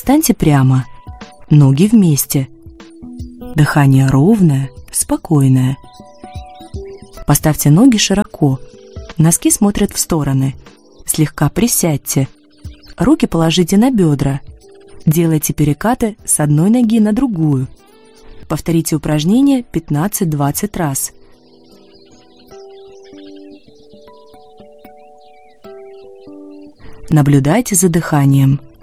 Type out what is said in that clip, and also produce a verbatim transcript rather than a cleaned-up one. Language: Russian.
Встаньте прямо, ноги вместе. Дыхание ровное, спокойное. Поставьте ноги широко, носки смотрят в стороны. Слегка присядьте. Руки положите на бедра. Делайте перекаты с одной ноги на другую. Повторите упражнение пятнадцать-двадцать раз. Наблюдайте за дыханием.